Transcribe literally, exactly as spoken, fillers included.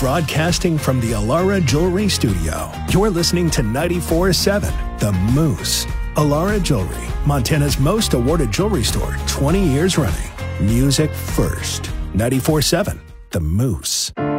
Broadcasting from the Alara Jewelry Studio, you're listening to ninety-four point seven The Moose. Alara Jewelry, Montana's most awarded jewelry store, twenty years running. Music first. ninety-four point seven The Moose.